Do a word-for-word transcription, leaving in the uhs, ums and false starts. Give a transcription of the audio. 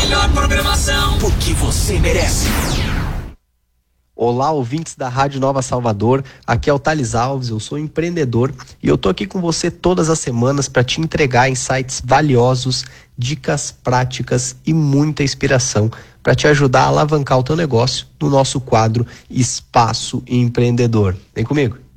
melhor programação, porque você merece. Olá, ouvintes da Rádio Nova Salvador, aqui é o Thales Alves, eu sou empreendedor e eu tô aqui com você todas as semanas para te entregar insights valiosos, dicas práticas e muita inspiração para te ajudar a alavancar o teu negócio no nosso quadro Espaço Empreendedor. Vem comigo.